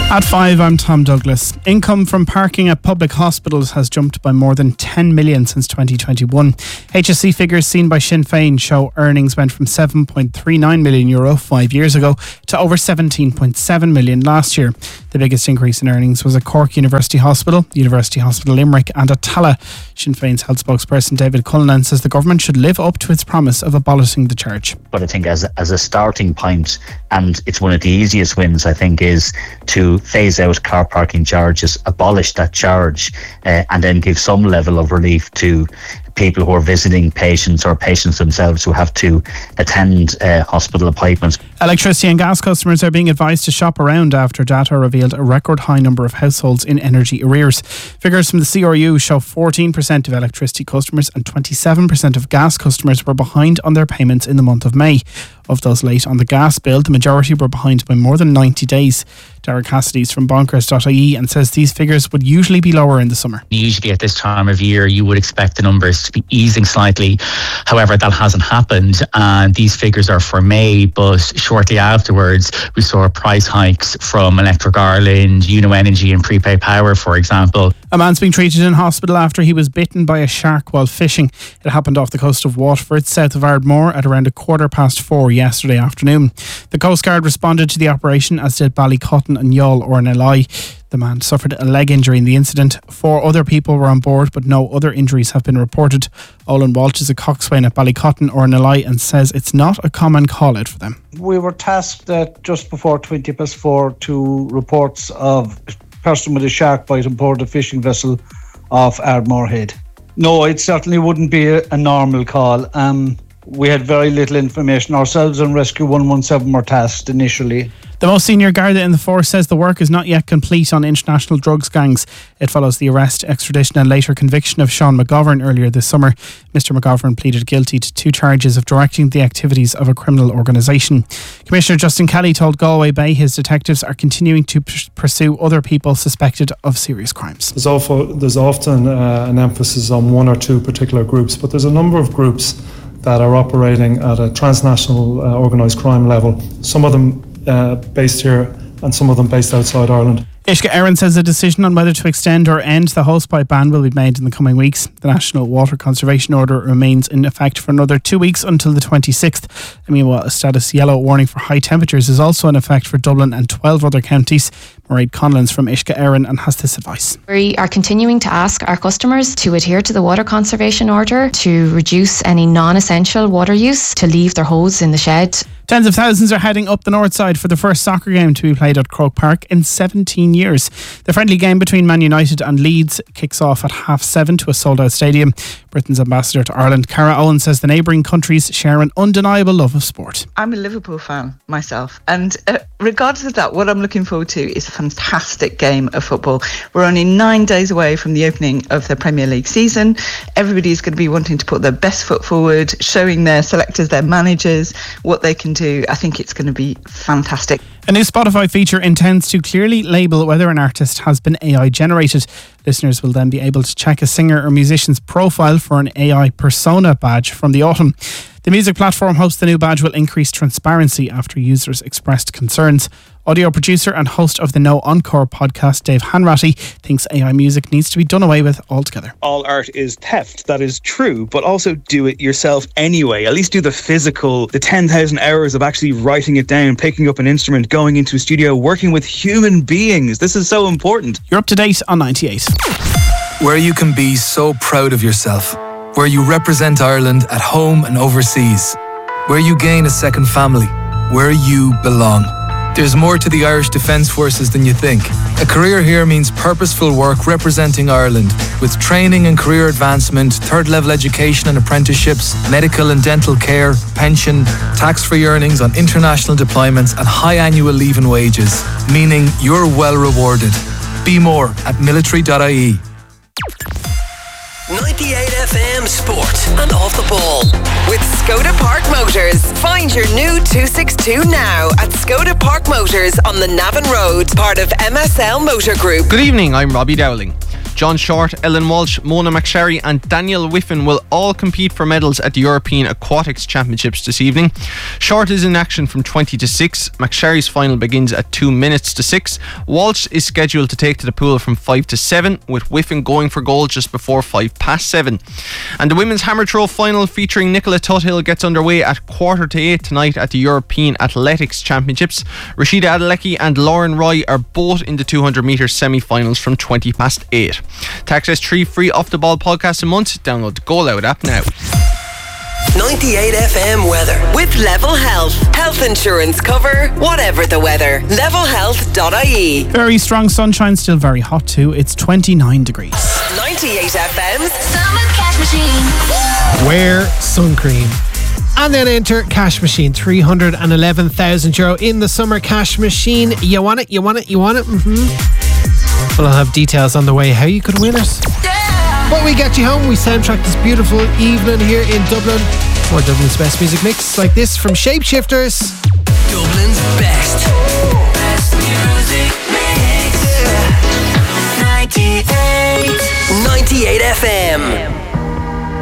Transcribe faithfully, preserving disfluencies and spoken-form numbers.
At five, I'm Tom Douglas. Income from parking at public hospitals has jumped by more than ten million since twenty twenty-one. H S C figures seen by Sinn Féin show earnings went from seven point three nine million euro five years ago to over seventeen point seven million last year. The biggest increase in earnings was at Cork University Hospital, University Hospital Limerick and at Tallaght. Sinn Féin's health spokesperson David Cullinan says the government should live up to its promise of abolishing the charge. But I think as, as a starting point, and it's one of the easiest wins, I think, is to phase out car parking charges, abolish that charge, uh, and then give some level of relief to people who are visiting patients or patients themselves who have to attend uh, hospital appointments. Electricity and gas customers are being advised to shop around after data revealed a record high number of households in energy arrears. Figures from the C R U show fourteen percent of electricity customers and twenty-seven percent of gas customers were behind on their payments in the month of May. Of those late on the gas bill, the majority were behind by more than ninety days. Derek Cassidy's from bonkers dot I E and says these figures would usually be lower in the summer. Usually at this time of year you would expect the numbers to be easing slightly. However, that hasn't happened, and these figures are for May, but shortly afterwards we saw price hikes from Electric Ireland, Uno Energy and Prepaid Power, for example. A man's being treated in hospital after he was bitten by a shark while fishing. It happened off the coast of Waterford, south of Ardmore, at around a quarter past four yesterday afternoon. The Coast Guard responded to the operation, as did Ballycotton and Youghal or Nellye. The man suffered a leg injury in the incident. Four other people were on board, but no other injuries have been reported. Olin Walsh is a coxswain at Ballycotton or Nellye and says it's not a common call-out for them. We were tasked at just before twenty past four to reports of a person with a shark bite on board a fishing vessel off Ardmore Head. No, it certainly wouldn't be a, a normal call. Um, we had very little information. Ourselves and Rescue one one seven were tasked initially. The most senior Garda in the force says the work is not yet complete on international drugs gangs. It follows the arrest, extradition and later conviction of Sean McGovern earlier this summer. Mister McGovern pleaded guilty to two charges of directing the activities of a criminal organisation. Commissioner Justin Kelly told Galway Bay his detectives are continuing to p- pursue other people suspected of serious crimes. There's, awful, there's often uh, an emphasis on one or two particular groups, but there's a number of groups that are operating at a transnational uh, organised crime level. Some of them Uh, based here and some of them based outside Ireland. Uisce Éireann says a decision on whether to extend or end the hosepipe ban will be made in the coming weeks. The National Water Conservation Order remains in effect for another two weeks until the twenty-sixth. I mean, well, a status yellow warning for high temperatures is also in effect for Dublin and twelve other counties. Mairead Conlon's from Uisce Éireann and has this advice. We are continuing to ask our customers to adhere to the Water Conservation Order, to reduce any non-essential water use, to leave their hose in the shed. Tens of thousands are heading up the north side for the first soccer game to be played at Croke Park in seventeen years. The friendly game between Man United and Leeds kicks off at half seven to a sold-out stadium. Britain's ambassador to Ireland, Cara Owen, says the neighbouring countries share an undeniable love of sport. I'm a Liverpool fan myself, and uh, regardless of that, what I'm looking forward to is a fantastic game of football. We're only nine days away from the opening of the Premier League season. Everybody's going to be wanting to put their best foot forward, showing their selectors, their managers, what they can do. I think it's going to be fantastic. A new Spotify feature intends to clearly label whether an artist has been A I generated. Listeners will then be able to check a singer or musician's profile for an A I persona badge from the autumn. The music platform hopes the new badge will increase transparency after users expressed concerns. Audio producer and host of the No Encore podcast, Dave Hanratty, thinks A I music needs to be done away with altogether. All art is theft, that is true, but also do it yourself anyway. At least do the physical, the ten thousand hours of actually writing it down, picking up an instrument, going into a studio, working with human beings. This is so important. You're up to date on ninety-eight. Where you can be so proud of yourself. Where you represent Ireland at home and overseas. Where you gain a second family. Where you belong. There's more to the Irish Defence Forces than you think. A career here means purposeful work representing Ireland, with training and career advancement, third-level education and apprenticeships, medical and dental care, pension, tax-free earnings on international deployments and high annual leave and wages, meaning you're well rewarded. Be more at military dot I E. ninety-eight F M Sport and Off the Ball with Skoda Park Motors. Find your new two sixty-two now at Skoda Park Motors on the Navan Road, part of M S L Motor Group. Good evening, I'm Robbie Dowling. John Short, Ellen Walsh, Mona McSherry and Daniel Whiffen will all compete for medals at the European Aquatics Championships this evening. Short is in action from twenty to six. McSherry's final begins at two minutes to six. Walsh is scheduled to take to the pool from five to seven, with Whiffen going for goal just before five past seven. And the women's hammer throw final featuring Nicola Tuthill gets underway at quarter to eight tonight at the European Athletics Championships. Rashida Adelecki and Lauren Roy are both in the two hundred metre semi-finals from twenty past eight. To access three free Off The Ball podcasts a month, download the Go Loud app now. ninety-eight F M weather with Level Health. Health insurance cover, whatever the weather. level health dot I E. Very strong sunshine, still very hot too. It's twenty-nine degrees. ninety-eight F M's Summer Cash Machine. Wear sun cream. And then enter Cash Machine, three hundred eleven thousand euro in the Summer Cash Machine. You want it, you want it, you want it? Mm-hmm. Well, I'll have details on the way how you could win it. Yeah. But we get you home, we soundtrack this beautiful evening here in Dublin. More Dublin's best music mix like this from Shapeshifters. Dublin's best. Best music mix. Yeah. ninety-eight. ninety-eight F M.